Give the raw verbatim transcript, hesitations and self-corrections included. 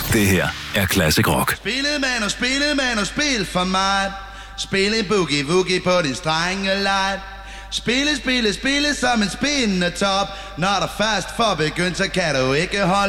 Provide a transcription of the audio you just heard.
Det her er Classic Rock. Spillet man og spillet man og spil for mig. Spil en boogie-woogie på din strengelight. Spille, spille, spille som en spindende top. Når der først får begyndt, så kan du ikke holde